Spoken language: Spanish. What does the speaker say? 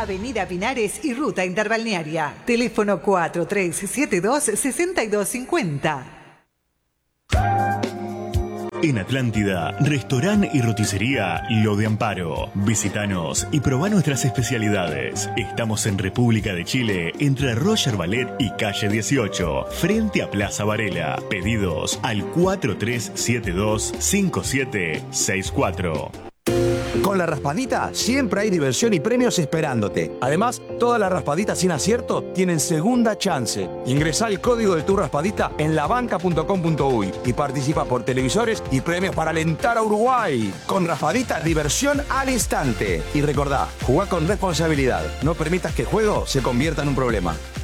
Avenida Pinares y Ruta Interbalnearia. Teléfono 4372-6250. En Atlántida, restaurante y roticería Lo de Amparo. Visítanos y probá nuestras especialidades. Estamos en República de Chile, entre Roger Ballet y Calle 18, frente a Plaza Varela. Pedidos al 4372-5764. Con la raspadita siempre hay diversión y premios esperándote. Además, todas las raspaditas sin acierto tienen segunda chance. Ingresá el código de tu raspadita en labanca.com.uy y participa por televisores y premios para alentar a Uruguay. Con raspadita, diversión al instante. Y recordá, jugá con responsabilidad. No permitas que el juego se convierta en un problema.